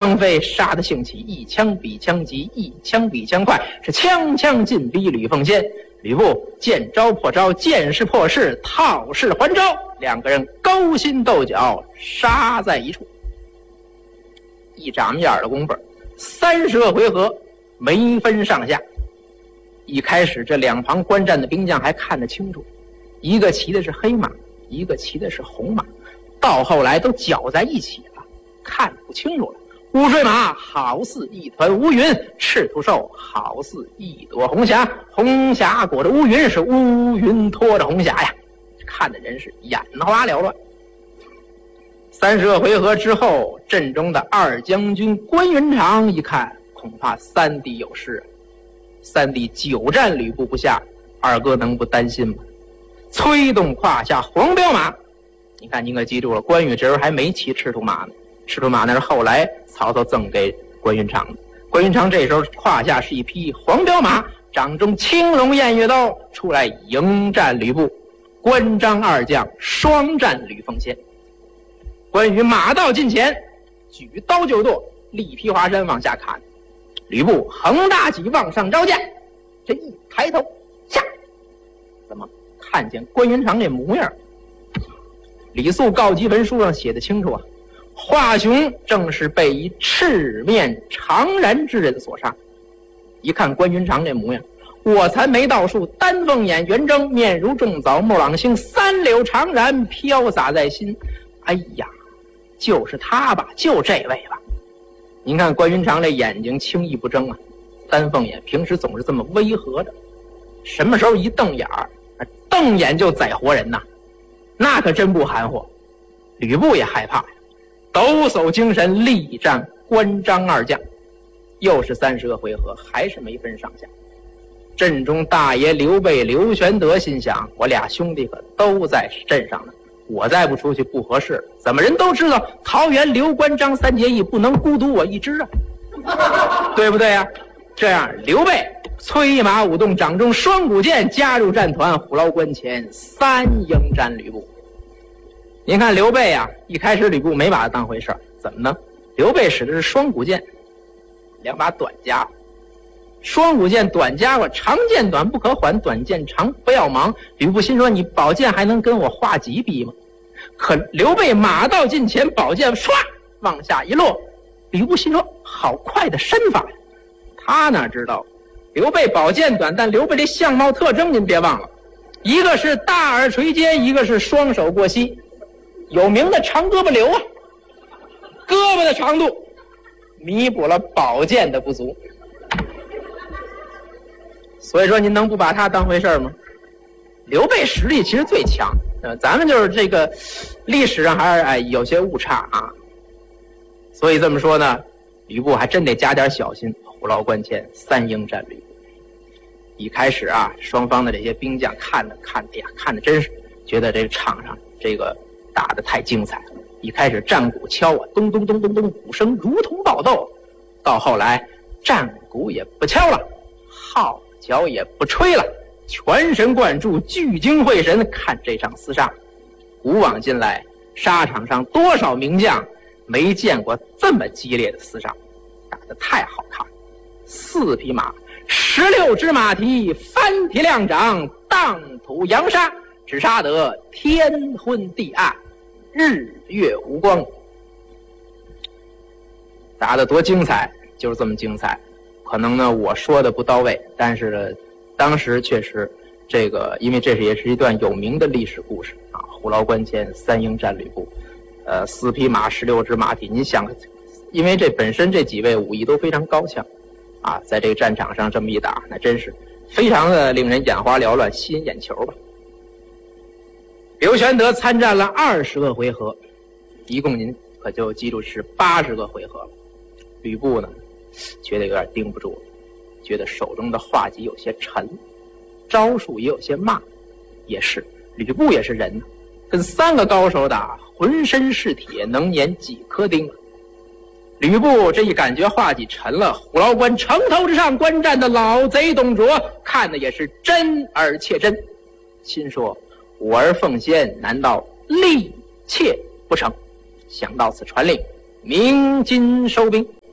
张飞杀得兴起，一枪比枪急，一枪比枪快，是枪枪进逼吕奉先。吕布见招破招，见势破势，套势还招，两个人勾心斗角，杀在一处。一眨眼的功夫，30个回合没分上下。一开始这两旁观战的兵将还看得清楚，一个骑的是黑马，一个骑的是红马，到后来都搅在一起了，看不清楚了。乌骓马好似一团乌云，赤兔兽好似一朵红霞，红霞裹着乌云，是乌云拖着红霞呀，看的人是眼花缭乱。30个回合之后，阵中的二将军关云长一看，恐怕三弟有事，三弟久战吕布不下，二哥能不担心吗？催动胯下黄骠马，你看您可记住了，关羽这时候还没骑赤兔马呢，赤兔马那是后来曹操赠给关云长的。关云长这时候胯下是一匹黄骠马，掌中青龙偃月刀，出来迎战吕布。关张二将双战吕奉先。关羽马到近前，举刀就剁，力劈华山往下砍。吕布横大戟往上招架，这一抬头下，怎么看见关云长这模样？李肃告急文书上写的清楚啊，华雄正是被一赤面长髯之人所杀。一看关云长这模样，卧蚕眉倒竖，丹凤眼圆睁，面如重枣莫朗星，三绺长髯飘洒在心。哎呀，就是他吧，就这位吧。您看关云长这眼睛轻易不睁啊，丹凤眼，平时总是这么微合着，什么时候一瞪眼儿，瞪眼就宰活人呐，那可真不含糊。吕布也害怕呀，抖擞精神力战关张二将。又是30个回合，还是没分上下。阵中大爷刘备、刘玄德心想，我俩兄弟可都在阵上呢，我再不出去不合适，怎么人都知道桃园刘关张三结义，不能孤独我一支啊，对不对啊？这样刘备催马舞动，掌中双股剑，加入战团，虎牢关前3迎战吕布。您看刘备啊，一开始吕布没把他当回事，怎么呢？刘备使的是双股剑，2把短家伙。双股剑短家伙，长剑短不可缓，短剑长不要忙。吕布心说，你宝剑还能跟我画戟比吗？可刘备马到近前，宝剑唰往下一落，吕布心说，好快的身法呀！他哪知道刘备宝剑短，但刘备这相貌特征您别忘了，一个是大耳垂肩，一个是双手过膝，有名的长胳膊刘啊，胳膊的长度弥补了宝剑的不足。所以说您能不把他当回事吗？刘备实力其实最强，咱们就是这个历史上还是有些误差啊。所以这么说呢，吕布还真得加点小心。虎牢关前3迎战吕布。一开始啊，双方的这些兵将看的真是觉得这个场上这个打得太精彩了。一开始战鼓敲啊，咚咚咚咚咚，鼓声如同爆豆。到后来战鼓也不敲了，号角也不吹了，全神贯注，聚精会神看这场厮杀。古往今来，沙场上多少名将没见过这么激烈的厮杀，打得太好看了。4匹马，16只马蹄，翻蹄亮掌，荡土扬沙，只杀得天昏地暗，日月无光。打得多精彩，就是这么精彩。可能呢我说的不到位，但是呢当时确实这个，因为这也是一段有名的历史故事啊。虎牢关前3迎战吕布，4匹马，16只马蹄。您想，因为这本身这几位武艺都非常高强啊，在这个战场上这么一打，那真是非常的令人眼花缭乱，吸引眼球吧。刘玄德参战了20个回合，一共您可就记住是80个回合了。吕布呢觉得有点盯不住了，觉得手中的画戟有些沉，招数也有些慢。也是吕布也是人呢，跟3个高手打，浑身是铁，能碾几颗钉啊。吕布这一感觉画戟沉了，虎牢关城头之上观战的老贼董卓看的也是真而且真，心说我儿奉先难道力怯不成？想到此传令，鸣金收兵。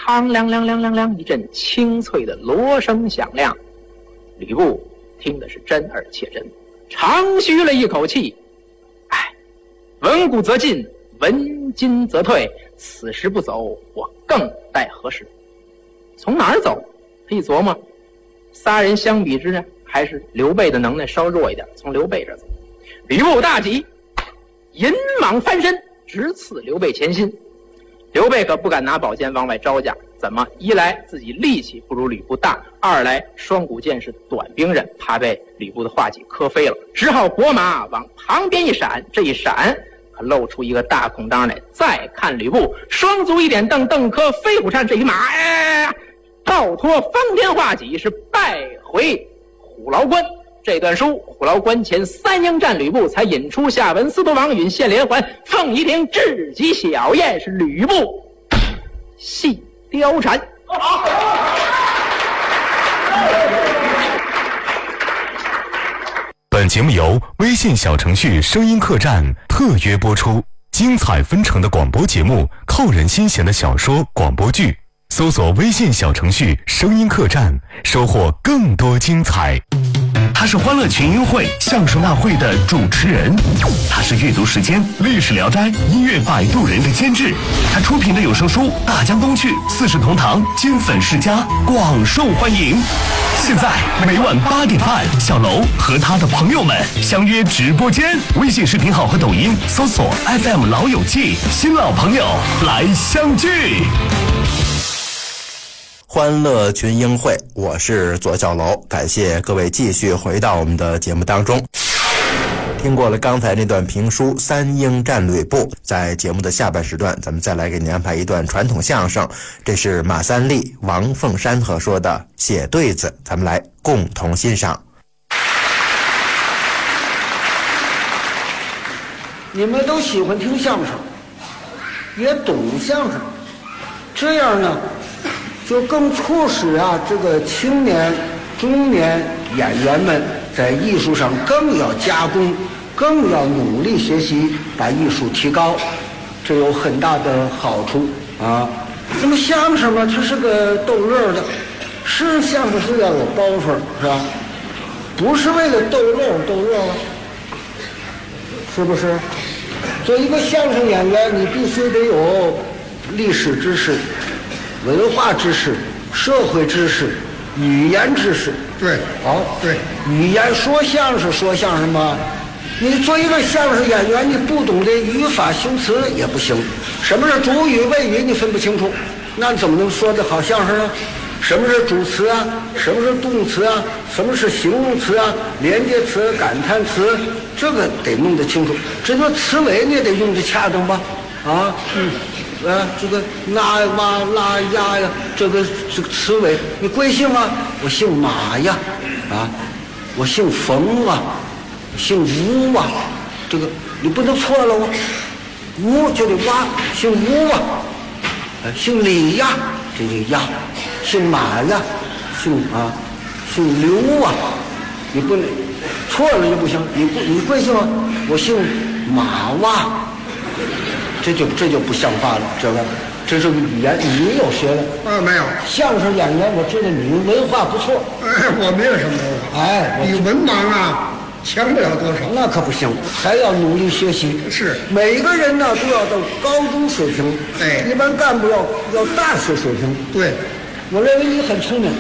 嘡亮亮亮亮亮，一阵清脆的锣声响亮。吕布听的是真而且真，长吁了一口气。闻鼓则进，闻金则退，此时不走，我更待何时？从哪儿走？他一琢磨，仨人相比之下，还是刘备的能耐稍弱一点，从刘备这儿走。吕布大急，银蟒翻身，直刺刘备前心。刘备可不敢拿宝剑往外招架，怎么？一来自己力气不如吕布大，二来双股剑是短兵刃，怕被吕布的画戟磕飞了，只好拨马往旁边一闪。这一闪，可露出一个大空当来。再看吕布，双足一点蹬，蹬磕飞虎山，这一马，倒脱方天画戟，是败回虎牢关。这段书，虎牢关前3英战吕布，才引出下文。司徒王允献连环，凤仪亭至极小宴，是吕布戏貂蝉。 本节目由微信小程序声音客栈特约播出，精彩纷呈的广播节目，扣人心弦的小说广播剧，搜索微信小程序声音客栈，收获更多精彩。他是欢乐群英会相声大会的主持人，他是阅读时间历史聊斋音乐摆渡人的监制，他出品的有声书《大江东去》4世同堂金粉世家广受欢迎。现在每晚8点半，小楼和他的朋友们相约直播间，微信视频号和抖音搜索 FM 老友记，新老朋友来相聚。 欢乐群英会，我是左小楼，感谢各位继续回到我们的节目当中。听过了刚才那段评书《3英战吕布》，在节目的下半时段，咱们再来给您安排一段传统相声，这是马三立、王凤山合说的《写对子》，咱们来共同欣赏。 你们都喜欢听相声，也懂相声，这样呢就更促使这个青年、中年演员们在艺术上更要加工，更要努力学习，把艺术提高，这有很大的好处啊。那么相声嘛，它是个逗乐的，是相声是要有包袱，是吧？不是为了逗乐了，是不是？做一个相声演员，你必须得有历史知识、文化知识、社会知识、语言知识。 对，对， 语言说相声嘛，你做一个相声演员，你不懂得语法修辞也不行。什么是主语谓语你分不清楚，那怎么能说得好相声呢？什么是主词啊？什么是动词啊？什么是形容词啊？连接词、感叹词，这个得弄得清楚。这个词尾你也得用得恰当吧？这个那哇拉呀呀，这个词尾，你贵姓吗？我姓马呀，我姓冯啊，姓吴啊，这个你不能错了哦，吴就得挖，姓吴啊，姓李呀，这就呀，姓马呀，姓刘啊，你不能错了就不行，你贵姓吗？我姓马哇。这就不像话了，这是语言，你有学的？ 没有。 相声演员，我知道你文化不错。 我没有什么文化。比文盲强不了多少。 那可不行，还要努力学习。 是。 每个人呢都要到高中水平。一般干部要大学水平。 对。 我认为你很聪明。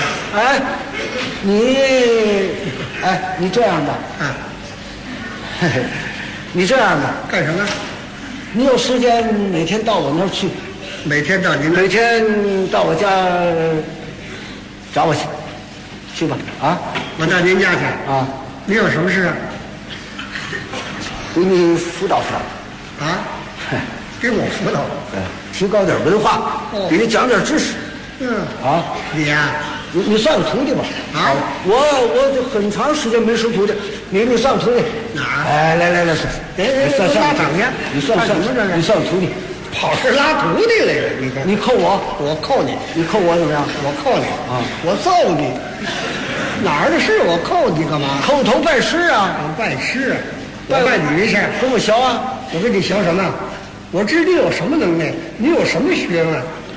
你这样吧。你这样吧。 干什么？ 你有时间每天到我那儿去， 每天到您那儿， 每天到我家找我去吧。 我到您家去你有什么事？ 给你辅导辅导。给我辅导？ 提高点文化，给你讲点知识。 你呀， 你算个徒弟吧。我就很长时间没收徒弟，你算个徒弟。来，算等呀！ 你算什么这是？你算个徒弟， 跑这拉徒弟来了？ 你扣我， 我扣你， 你扣我怎么样？ 我扣你我揍你！哪儿的事我扣你干嘛？ 叩头拜师啊！ 我拜师，我拜你一下， 跟我学啊！ 我跟你学什么？我知你有什么能耐，你有什么学问？